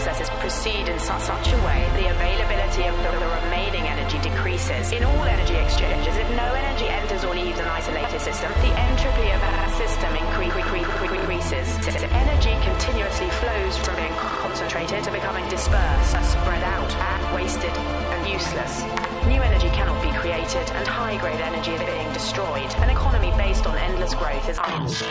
processes proceed in such a way the availability of the remaining energy decreases. In all energy exchanges, if no energy enters or leaves an isolated system, the entropy of that system increases. Energy continuously flows from being concentrated to becoming dispersed, spread out, wasted, and useless. New energy cannot be created, and high-grade energy is being destroyed. An economy based on endless growth is